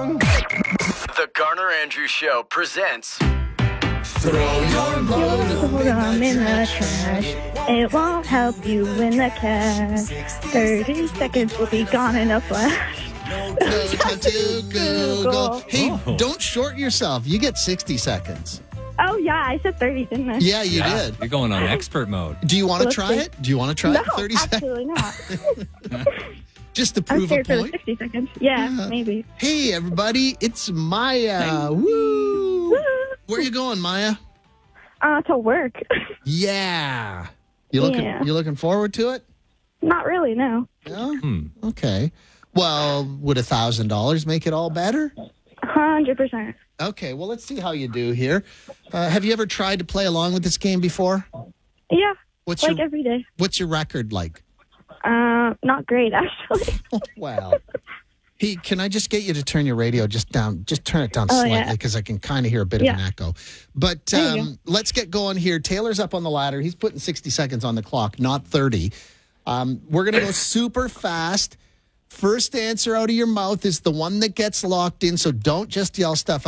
The Garner Andrews Show presents Throw your Them in the trash. It won't help you win the cash. 30 seconds will be gone in a flash. No time to Google. Hey, don't short yourself. You get 60 seconds. Oh, yeah, I said 30, didn't I? Yeah, you did. You're going on expert mode. Do you want to Let's try see. it? Do you want to try No, it? 30 seconds? absolutely not. Just to I'm prove a scared for the point? 60 seconds. Yeah, maybe. Hey, everybody. It's Maya. Woo! Where you going, Maya? To work. Yeah. You looking forward to it? Not really, no. No? Okay. Well, would $1,000 make it all better? 100%. Okay, well, let's see how you do here. Have you ever tried to play along with this game before? Yeah, What's like your every day. What's your record like? Not great, actually. Wow. Hey, can I just get you to turn your radio just turn it down Oh, slightly yeah. because I can kind of hear a bit of an echo. But There you go. let's get going here. Taylor's up on the ladder. He's putting 60 seconds on the clock, not 30. We're going to go super fast. First answer out of your mouth is the one that gets locked in, so don't just yell stuff out.